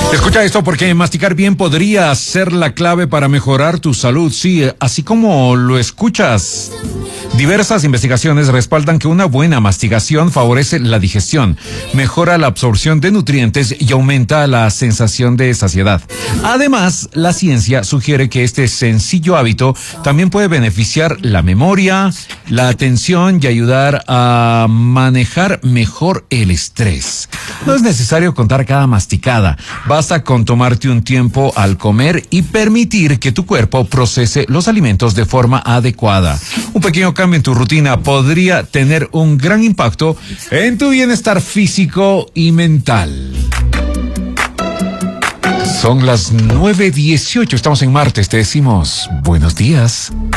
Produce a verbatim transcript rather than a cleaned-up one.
Escucha esto, porque masticar bien podría ser la clave para mejorar tu salud. Sí, así como lo escuchas. Diversas investigaciones respaldan que una buena masticación favorece la digestión, mejora la absorción de nutrientes y aumenta la sensación de saciedad. Además, la ciencia sugiere que este sencillo hábito también puede beneficiar la memoria, la atención y ayudar a manejar mejor el estrés. No es necesario contar cada masticada. Basta con tomarte un tiempo al comer y permitir que tu cuerpo procese los alimentos de forma adecuada. Un pequeño cambio en tu rutina podría tener un gran impacto en tu bienestar físico y mental. Son las nueve dieciocho, estamos en martes, te decimos buenos días.